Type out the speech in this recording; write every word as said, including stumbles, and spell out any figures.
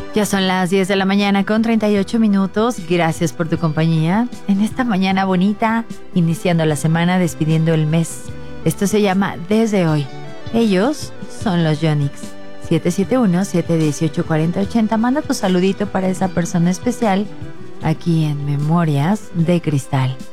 Ya son las diez de la mañana con treinta y ocho minutos. Gracias por tu compañía en esta mañana bonita, iniciando la semana, despidiendo el mes. Esto se llama Desde Hoy. Ellos son los Yonix. siete siete uno, siete uno ocho, cuatro cero ocho cero. Manda tu saludito para esa persona especial aquí en Memorias de Cristal.